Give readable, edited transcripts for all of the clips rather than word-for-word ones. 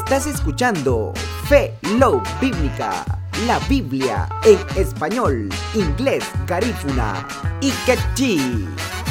Estás escuchando Fe Love Bíblica, la Biblia en español, inglés, garífuna y quechí.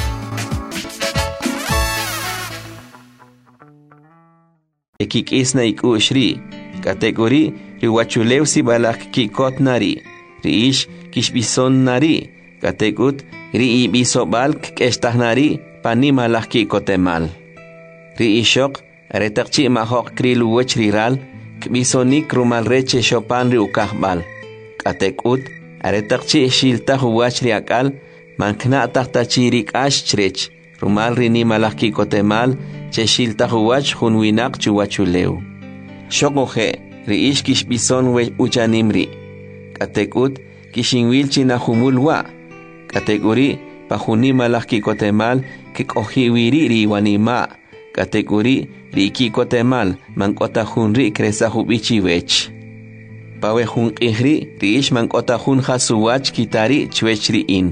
Ekik isna ikushri, kategori riwachulew si balak kikot nari, riish kishbison nari, kategut ri ibiso balk kestah nari, pani malak kikotemal. Riishok retakchi mahok krilu wech riral, kbisonik rumal reche shopan ri ukahbal. Kategut retakchi shiltah wach riakal, mankna tahtachirik ashchrech, rumal rini malak kikotemal, cheshiltah wach hunwinak chuwachuleu. Shokoje riish kishbison we uchanimri. Kategut kishinwil chinahumulwa. Kategori pahuni malak kikotemal kikohiwiri riwanima. Kategori ri kikotemal mankota hunri kresahubichi wech. Pawe hun ihri riish mankota hun hasuwach kitari chwechri in.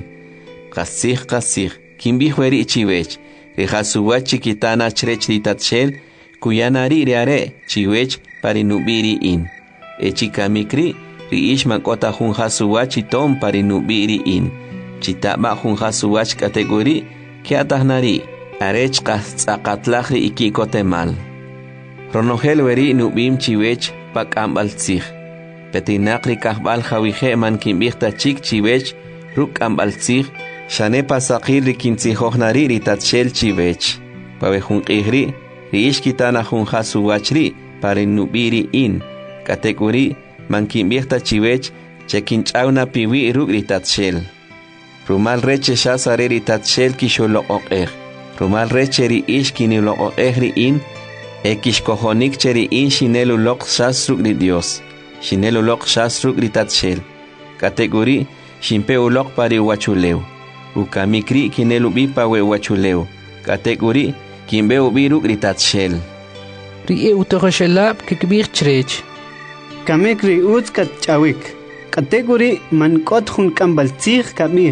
Kasih kimbihweri chiwech. Rihasuwach chikitana chrech ritatshel kuyanari riare chiwech parinubiri in. Echikamikri riish mankota hun hasuwach chitom parinubiri in. Chitaba hun hasuwach kategori kiatahnari arech kastzakatlahri ikikotemal. Ronogel weri nubim chiwech pakambaltzih. Petinakri kahbal hawije man kimbihta chik chiwech rukambaltzih. Shane pasakir rikinzihohnari ritatshel chiwech. Pawe hun ihri riish kitana hun hasuwachri parinubiri in. Kategori man kimbihta chiwech chekinchauna piwi ruk ritatshel. Rumal reche shasare ritatshel kisholoqoqeh. Rumal reche riish kiniloqoqeh in. Ekishkohonik cheri in shinelulok shasruk ri Dios. Shinelulok shasruk ritatshel. Kategori shimpeulok pari wachuleu. Ukamikri kinelubi pawe wachuleu. Kategori kimbeu biruk ritatshel. Rie utoreshelab kikbir chrech. Kamikri kat chawik. Kategori mankot hun kambaltzih kamih.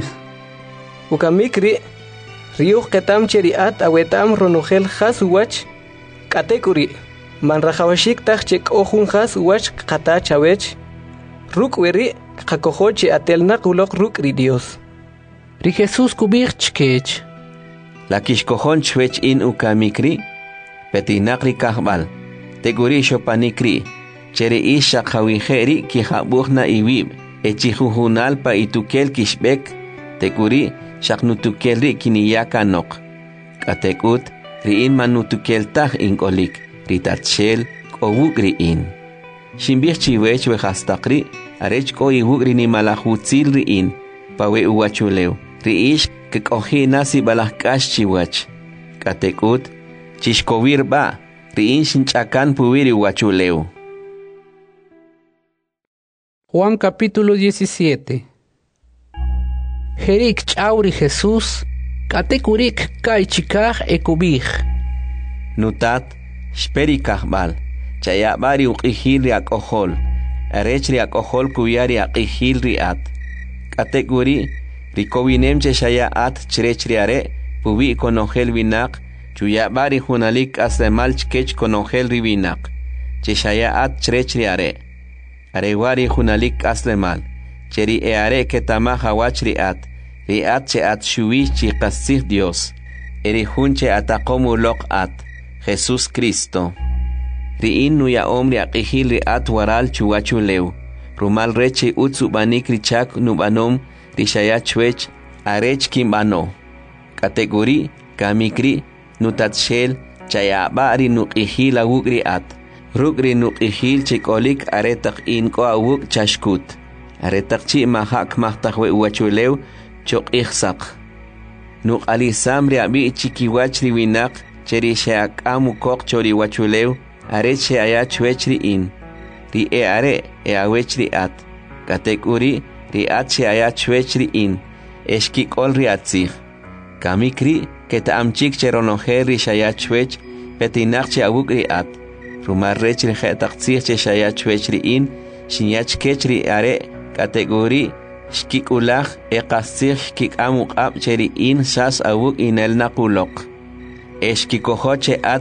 Ukamikri riuh ketam cheriat awetam ronogel hasuwach. Kategori man rajawashik tachek ohun hasuwach kata chawech. Ruk weri kakohoche atelnak ulok ruk ri Dios. Ri Jesus kubir chkech. La kishkohon chwech in ukamikri. Petinakri kahbal. Teguri shopanikri. Chere isha khawiheri ki habuhna iwib. Echihuhunal pa itukel kishbek. Teguri shaknutukelri kiniyaka nok. Katekut riin manutukel tah inkolik. Ritatshel kowuk riin. Shimbih chiwech wehastakri. Arech ko iwuk rini malahutzil riin. Pawe uwachuleu. Riish kikohina si balahkash chiwach. Katekut chishkovir ba. Riin shinchakan puwiri uwachuleu. Juan capítulo 17. Jerik chauri Jesús, katekurik kaichikaj ekubij. Nutat, shperikajbal, chayabari uqihil riakohol, arech riakohol kuyari aqihil riat. Katekuri, rikowinem cheshaya at chrech riare, pubi konogel vinak, chuyabari hunalik asemal chkech konogel rivinak, cheshaya at chrech riare. Arewari hunalik aslemal. Cheri eare ketama hawach riat. Riat che at shuish chi qasih Dios. Eri hunche atakomu lok at. Jesús Cristo. Riin nuya omri aqihil riat waral chuwachuleu. Rumal reche utsu banik richak nubanom rishaya chwech arech kimbano. Kategori kamikri nutatshel chayabari nuqihil awuk riat. Rugri nuqihil chikolik aretak inko awuk chashkut. Aretak chi mahak mahtakwe uwachuleu chok ihsak. Nuk alisam riabi chikiwach riwinak cheri sheak amukok chori wachuleu are che aya chwechri in. Ri e are e awechri at. Katekuri ri at che aya chwechri in. Eshkik ol riatzich. Kamikri keta amchik cheronoher ri shaya chwech petinak che awuk ri at. Rumar rechri khetaxir che shaya chwechri in shinyach kechri are kategori shkikulach eqasir kik amuk ab cheri in sas awuk inel nakulok eshkikohoche at